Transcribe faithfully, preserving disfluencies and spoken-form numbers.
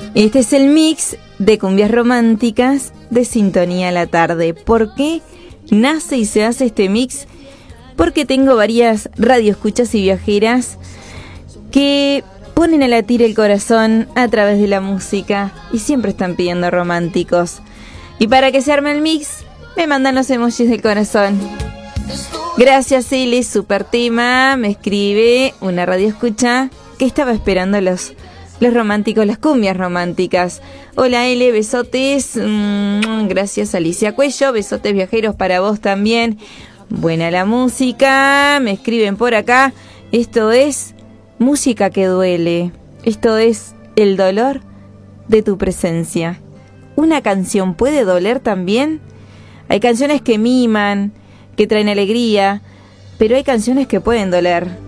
Este es el mix de cumbias románticas de Sintonía a la Tarde. ¿Por qué nace y se hace este mix? Porque tengo varias radioescuchas y viajeras que ponen a latir el corazón a través de la música y siempre están pidiendo románticos. Y para que se arme el mix, me mandan los emojis del corazón. Gracias, Eli, super tema. Me escribe una radioescucha que estaba esperando los, los románticos, las cumbias románticas. Hola, Eli, besotes. Mm, gracias, Alicia Cuello. Besotes viajeros para vos también. Buena la música. Me escriben por acá. Esto es música que duele. Esto es el dolor de tu presencia. ¿Una canción puede doler también? Hay canciones que miman, que traen alegría, pero hay canciones que pueden doler.